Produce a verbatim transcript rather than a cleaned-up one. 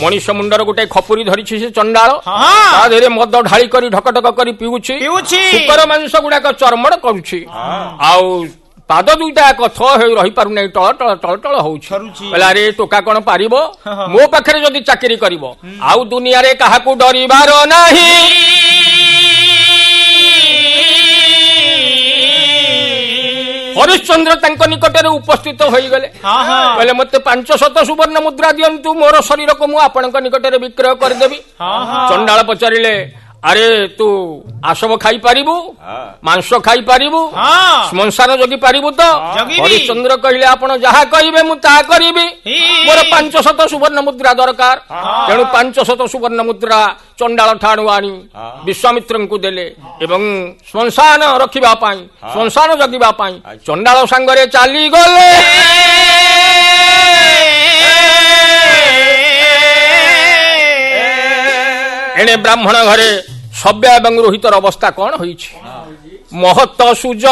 ମଣିଷ ମୁଣ୍ଡର ଗୋଟେ ଖପୁରୀ ଧରିଛି ସେ ଚଣ୍ଡାଳ ତା ଦେହରେ ମଦ ଢାଳି କରି ଢକଢକ କରି ପିଉଛି ଶୁକର ମାଂସ ଗୁଡାକ ଚର୍ମଣ କରୁଛି ଆଉ ପାଦ ଦୁଇଟା କଥ ହେଇ ରହିପାରୁନାହିଁ ଟଳ ଟଳ ଟଳ ଟଳ ହଉଛି କହିଲା ଆରେ ଟୋକା କଣ ପାରିବ ମୋ ପାଖରେ ଯଦି ଚାକିରି କରିବ ଆଉ ଦୁନିଆରେ କାହାକୁ ଡରିବାର ନାହିଁ। ହରିଶ୍ଚନ୍ଦ୍ର ତାଙ୍କ ନିକଟରେ ଉପସ୍ଥିତ ହୋଇଗଲେ କହିଲେ ମତେ ପାଞ୍ଚ ଶତ ସୁବର୍ଣ୍ଣ ମୁଦ୍ରା ଦିଅନ୍ତୁ ମୋର ଶରୀରକୁ ମୁଁ ଆପଣଙ୍କ ନିକଟରେ ବିକ୍ରୟ କରିଦେବି। ଚଣ୍ଡାଳ ପଚାରିଲେ ଆରେ ତୁ ଆସବ ଖାଇପାରିବୁ ମାଂସ ଖାଇପାରିବୁ ଶ୍ମଶାନ ଜଗି ପାରିବୁ ତ? ହରିଶ୍ଚନ୍ଦ୍ର କହିଲେ ଆପଣ ଯାହା କହିବେ ମୁଁ ତାହା କରିବି ମୋର ପାଞ୍ଚ ଶତ ସୁବର୍ଣ୍ଣ ମୁଦ୍ରା ଦରକାର। ତେଣୁ ପାଞ୍ଚ ଶତ ସୁବର୍ଣ୍ଣ ମୁଦ୍ରା ଚଣ୍ଡାଳ ଠାଣୁ ଆଣି ବିଶ୍ୱାମିତ୍ରଙ୍କୁ ଦେଲେ ଏବଂ ଶ୍ମଶାନ ରଖିବା ପାଇଁ ଶ୍ମଶାନ ଜଗିବା ପାଇଁ ଚଣ୍ଡାଳ ସାଙ୍ଗରେ ଚାଲିଗଲେ। ଏଣେ ବ୍ରାହ୍ମଣ ଘରେ ସବ୍ୟ ଏବଂ ରୋହିତର ଅବସ୍ଥା କଣ ହୋଇଛି? ମହତ ସୁଜ